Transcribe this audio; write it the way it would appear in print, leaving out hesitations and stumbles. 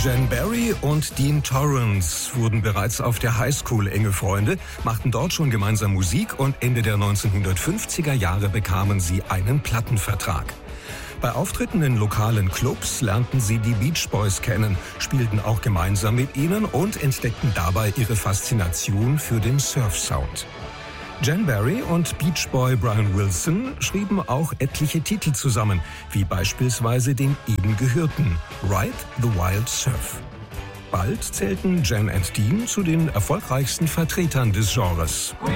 Jan Barry und Dean Torrance wurden bereits auf der Highschool enge Freunde, machten dort schon gemeinsam Musik und Ende der 1950er Jahre bekamen sie einen Plattenvertrag. Bei Auftritten in lokalen Clubs lernten sie die Beach Boys kennen, spielten auch gemeinsam mit ihnen und entdeckten dabei ihre Faszination für den Surf-Sound. Jan Barry und Beach Boy Brian Wilson schrieben auch etliche Titel zusammen, wie beispielsweise den eben gehörten Ride the Wild Surf. Bald zählten Jan und Dean zu den erfolgreichsten Vertretern des Genres.